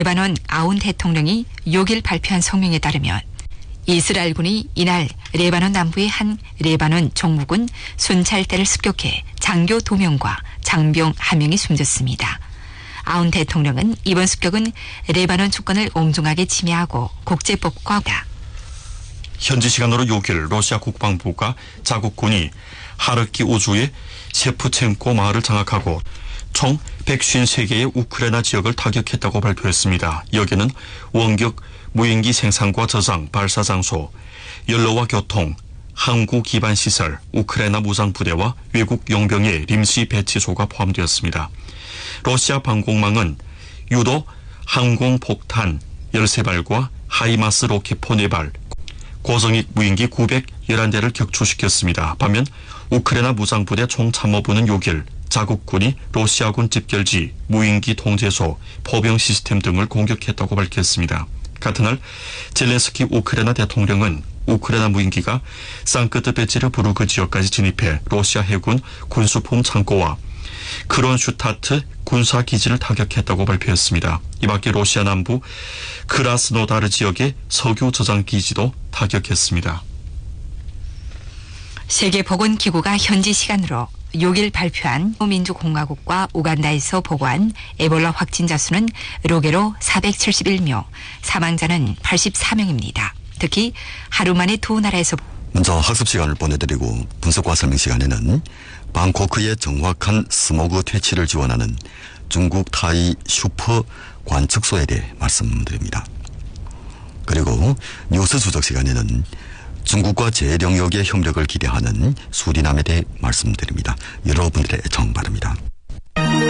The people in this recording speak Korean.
레바논 아운 대통령이 6일 발표한 성명에 따르면 이스라엘군이 이날 레바논 남부의 한 레바논 정부군 순찰대를 습격해 장교 2명과 장병 1명이 숨졌습니다. 아운 대통령은 이번 습격은 레바논 주권을 옹중하게 침해하고 국제법과 현지 시간으로 6일 러시아 국방부가 자국군이 하르키 우주의 셰프첸코 마을을 장악하고 총 153개의 우크라이나 지역을 타격했다고 발표했습니다. 여기는 원격 무인기 생산과 저장, 발사 장소, 연료와 교통, 항구 기반 시설, 우크라이나 무장부대와 외국 용병의臨時 배치소가 포함되었습니다. 러시아 방공망은 유도 항공폭탄 13발과 하이마스 로켓포 4발, 고성익 무인기 911대를 격추시켰습니다. 반면 우크라이나 무장부대 총참모부는 6일 자국군이 러시아군 집결지, 무인기 통제소, 포병 시스템 등을 공격했다고 밝혔습니다. 같은 날 젤렌스키 우크라이나 대통령은 우크라이나 무인기가 상크트베르크부르크 지역까지 진입해 러시아 해군 군수품 창고와 크론슈타트 군사기지를 타격했다고 발표했습니다. 이 밖에 러시아 남부 크라스노다르 지역의 석유 저장기지도 타격했습니다. 세계보건기구가 현지 시간으로 6일 발표한 민주공화국과 우간다에서 보고한 에볼라 확진자 수는 로게로 471명, 사망자는 84명입니다. 특히 하루 만에 두 나라에서 먼저 학습 시간을 보내드리고 분석과 설명 시간에는 방코크의 정확한 스모그 퇴치를 지원하는 중국 타이 슈퍼 관측소에 대해 말씀드립니다. 그리고 뉴스 수적 시간에는 중국과 제 영역의 협력을 기대하는 수리남에 대해 말씀드립니다. 여러분들의 애청 바랍니다.